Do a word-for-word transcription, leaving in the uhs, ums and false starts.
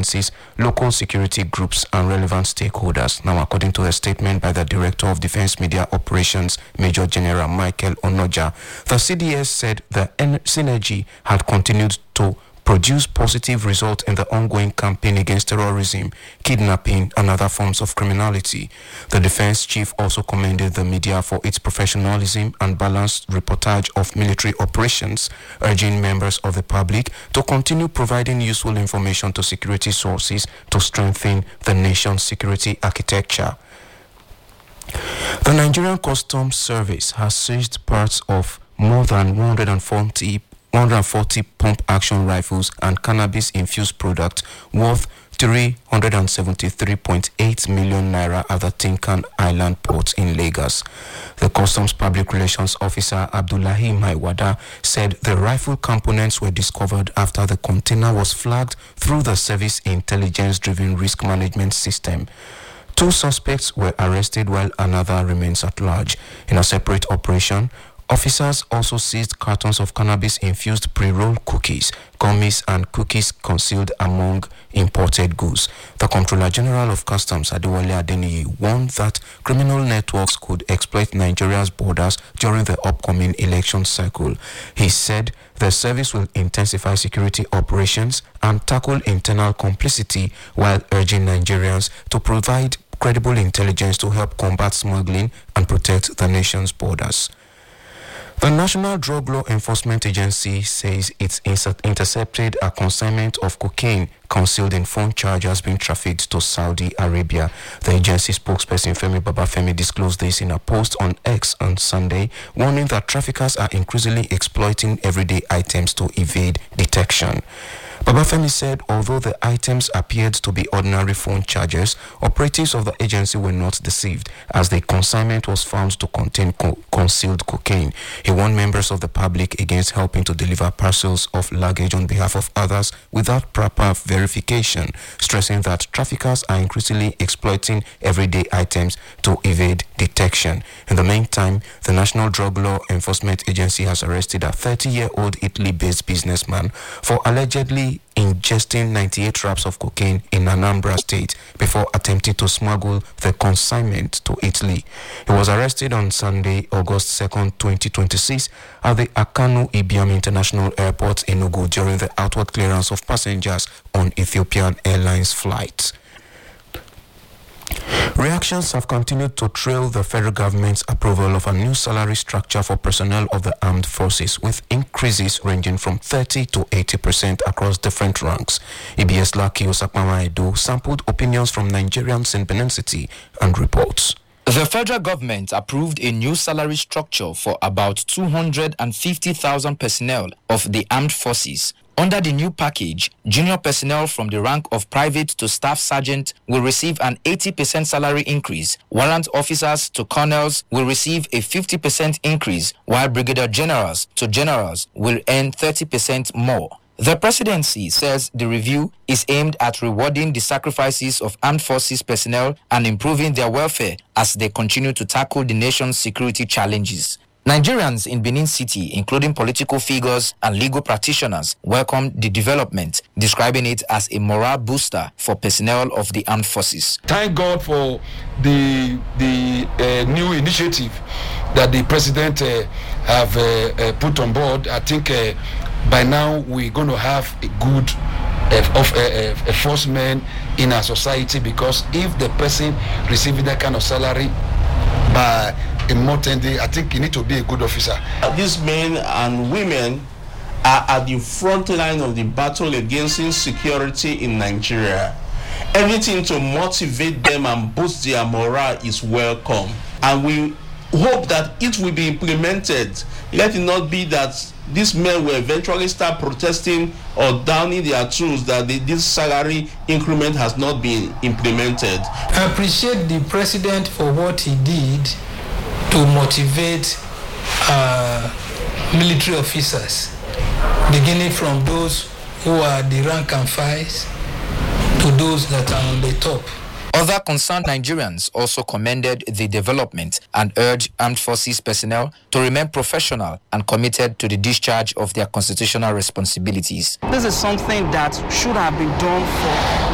agencies, local security groups, and relevant stakeholders. Now, according to a statement by the Director of Defense Media Operations, Major General Michael Onoja, the C D S said the synergy had continued to produce positive results in the ongoing campaign against terrorism, kidnapping, and other forms of criminality. The defense chief also commended the media for its professionalism and balanced reportage of military operations, urging members of the public to continue providing useful information to security sources to strengthen the nation's security architecture. The Nigerian Customs Service has seized parts of more than one hundred forty one hundred forty pump-action rifles and cannabis-infused products worth three hundred seventy-three point eight million naira at the Tinkan Island port in Lagos. The Customs Public Relations Officer Abdullahi Maiwada said the rifle components were discovered after the container was flagged through the service intelligence-driven risk management system. Two suspects were arrested while another remains at large. In a separate operation, officers also seized cartons of cannabis-infused pre-rolled cookies, gummies, and cookies concealed among imported goods. The Comptroller General of Customs, Adewale Adeniyi, warned that criminal networks could exploit Nigeria's borders during the upcoming election cycle. He said the service will intensify security operations and tackle internal complicity while urging Nigerians to provide credible intelligence to help combat smuggling and protect the nation's borders. The National Drug Law Enforcement Agency says it's intercepted a consignment of cocaine concealed in phone chargers being trafficked to Saudi Arabia. The agency spokesperson Femi Babafemi disclosed this in a post on X on Sunday, warning that traffickers are increasingly exploiting everyday items to evade detection. Babafemi said although the items appeared to be ordinary phone chargers, operatives of the agency were not deceived, as the consignment was found to contain co- concealed cocaine. He warned members of the public against helping to deliver parcels of luggage on behalf of others without proper verification, stressing that traffickers are increasingly exploiting everyday items to evade detection. In the meantime, the National Drug Law Enforcement Agency has arrested a thirty-year-old Italy-based businessman for allegedly ingesting ninety-eight wraps of cocaine in Anambra State before attempting to smuggle the consignment to Italy. He was arrested on Sunday, August second, twenty twenty-six at the Akanu Ibiam International Airport in Enugu during the outward clearance of passengers on Ethiopian Airlines flights. Reactions have continued to trail the federal government's approval of a new salary structure for personnel of the armed forces, with increases ranging from thirty to eighty percent across different ranks. E B S Laki Osakmawa Edo sampled opinions from Nigerians in Benin City and reports. The federal government approved a new salary structure for about two hundred fifty thousand personnel of the armed forces. Under the new package, junior personnel from the rank of private to staff sergeant will receive an eighty percent salary increase. Warrant officers to colonels will receive a fifty percent increase, while brigadier generals to generals will earn thirty percent more. The presidency says the review is aimed at rewarding the sacrifices of armed forces personnel and improving their welfare as they continue to tackle the nation's security challenges. Nigerians in Benin City, including political figures and legal practitioners, welcomed the development, describing it as a morale booster for personnel of the armed forces. Thank God for the the uh, new initiative that the president uh, have uh, uh, put on board. I think uh, by now we're going to have a good uh, of uh, uh, enforcement in our society, because if the person receiving that kind of salary by a month day, I think you need to be a good officer. These men and women are at the front line of the battle against insecurity in Nigeria. Everything to motivate them and boost their morale is welcome, and we hope that it will be implemented. Let it not be that these men will eventually start protesting or downing their tools that the, this salary increment has not been implemented. I appreciate the president for what he did to motivate uh, military officers, beginning from those who are the rank and files to those that are on the top. Other concerned Nigerians also commended the development and urged armed forces personnel to remain professional and committed to the discharge of their constitutional responsibilities. This is something that should have been done for